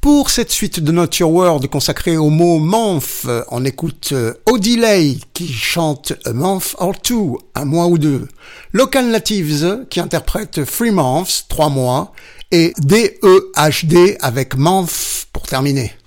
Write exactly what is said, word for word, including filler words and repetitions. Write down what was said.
Pour cette suite de Not Your Word consacrée au mot month, on écoute Odilei qui chante A Month or Two, un mois ou deux. Local Natives qui interprète Three Months, trois mois. Et D E H D avec Month pour terminer.